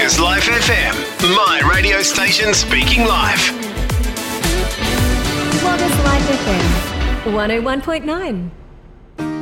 Here's Life FM, my radio station speaking live. What is Life FM? 101.9.